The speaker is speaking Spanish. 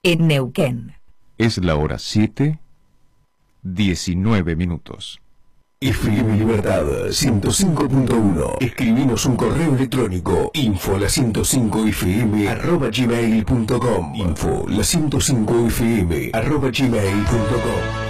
en Neuquén. Es la hora 7:19. FM Libertad 105.1. Escribinos un correo electrónico info la105fm@gmail.com info la105fm@gmail.com